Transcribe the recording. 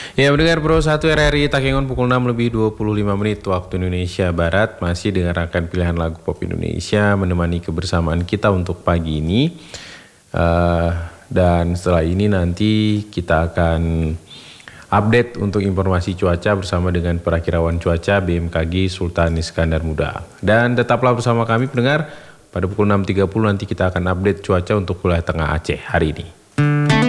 Ya, mendengar Pro 1 RRI Takengon pukul 6 lebih 25 menit waktu Indonesia Barat. Masih dengarkan pilihan lagu pop Indonesia menemani kebersamaan kita untuk pagi ini. Dan setelah ini nanti kita akan update untuk informasi cuaca bersama dengan perakirawan cuaca BMKG Sultan Iskandar Muda. Dan tetaplah bersama kami pendengar, pada pukul 6.30 nanti kita akan update cuaca untuk wilayah Tengah Aceh hari ini.